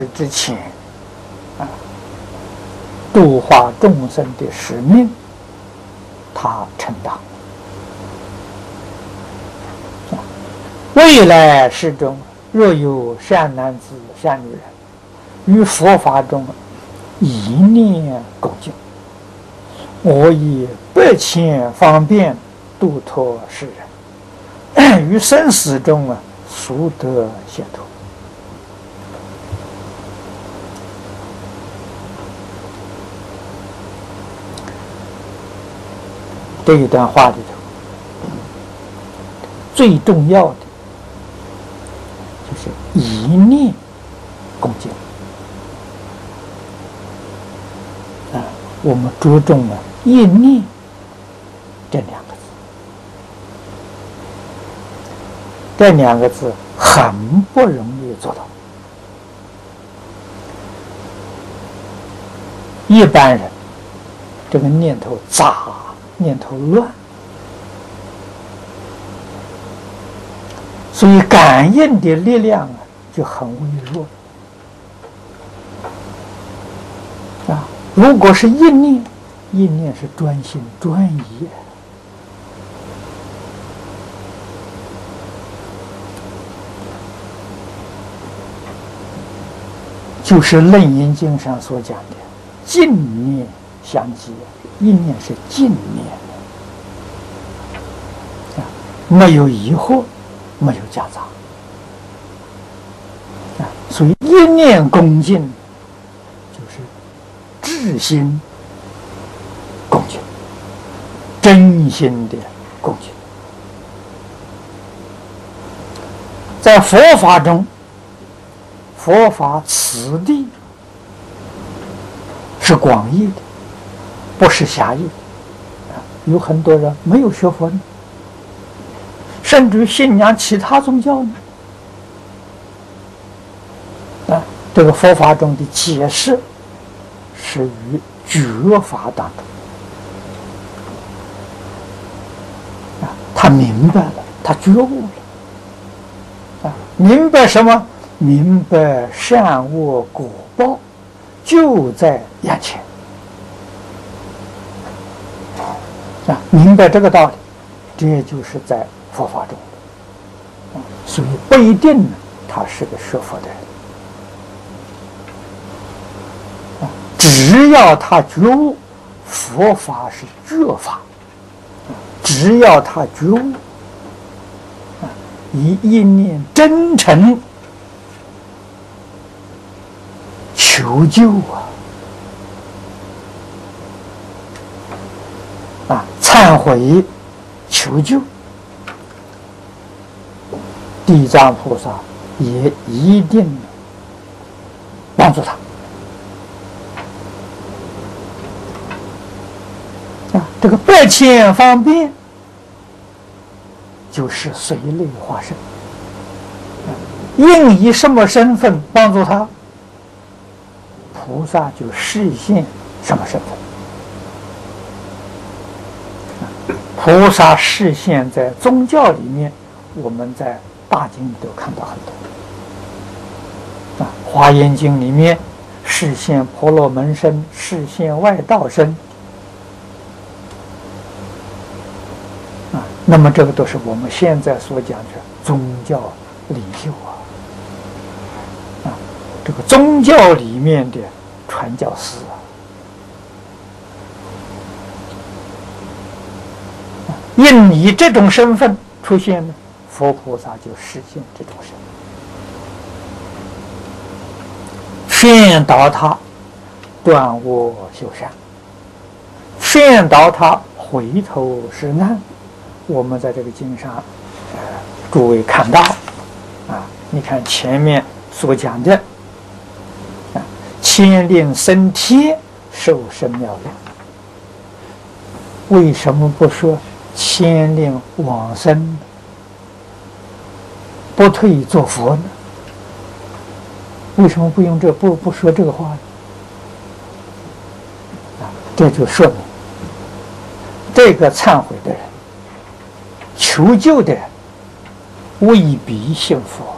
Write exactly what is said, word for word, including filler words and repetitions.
之前啊，度化众生的使命，他承担。未来世中，若有善男子、善女人，于佛法中一念恭敬，我以百千方便度脱世人，于生死中啊，速得解脱。这一段话里头，最重要的就是一念恭敬啊，我们着重了一念这两个字，这两个字很不容易做到。一般人这个念头杂，念头乱，所以感应的力量啊就很微弱啊。如果是一念，一念是专心专一，就是《楞严经》上所讲的净念相继，一念是净念啊，没有疑惑，没有夹杂啊，所以一念恭敬就是至心恭敬，真心的恭敬。在佛法中，佛法此地是广义的，不是狭义。有很多人没有学佛呢，甚至于信仰其他宗教呢。啊，这个佛法中的解释是于觉法当中。啊，他明白了，他觉悟了。啊，明白什么？明白善恶果报就在眼前。啊，明白这个道理，这就是在佛法中的，啊，所以不一定呢，他是个学佛的人，啊，只要他觉悟，佛法是觉法，啊，只要他觉悟，啊，以一念真诚求救啊。啊，忏悔求救，地藏菩萨也一定帮助他。啊，这个百千方便就是随类化身，应以什么身份帮助他，菩萨就示现什么身份。菩萨示现在宗教里面，我们在大经里都看到很多。啊，《华严经》里面示现婆罗门身，示现外道身。啊，那么这个都是我们现在所讲的宗教领袖啊。啊，这个宗教里面的传教士啊。应以这种身份出现呢，佛菩萨就示现这种身份，劝导他断恶修善，劝导他回头是岸。我们在这个经上，呃，诸位看到啊，你看前面所讲的啊，千令升天，受生妙量，为什么不说千令往生，不退做佛呢？为什么不用这不不说这个话呢？啊，这就说明这个忏悔的人、求救的人未必信佛。